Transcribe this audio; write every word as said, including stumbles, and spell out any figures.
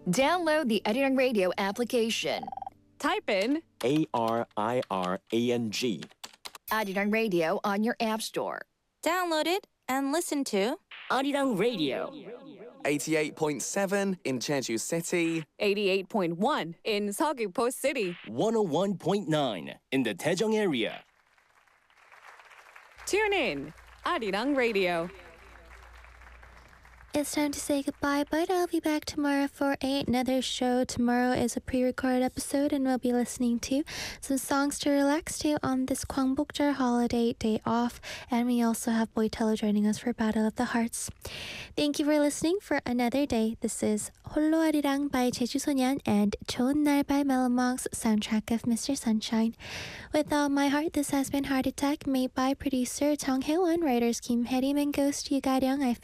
Download the Arirang Radio application. Type in A R I R A N G. Arirang Radio on your app store. Download it and listen to Arirang Radio. eighty-eight point seven in Jeju City. eighty-eight point one in Seogwipo City. one oh one point nine in the Daejeong area. Tune in, Arirang Radio. It's time to say goodbye, but I'll be back tomorrow for another show. Tomorrow is a pre-recorded episode, and we'll be listening to some songs to relax to on this Gwangbokjeol holiday day off. And we also have Boytello joining us for Battle of the Hearts. Thank you for listening for another day. This is 홀로 아리랑 by Jeju Sonyeon and 좋은 날 by Melomonks, soundtrack of Mister Sunshine. With all my heart, this has been Heart Attack, made by producer Tong Hae-won, writers Kim Hae-rim and Ghost Yu Ga-ryung. I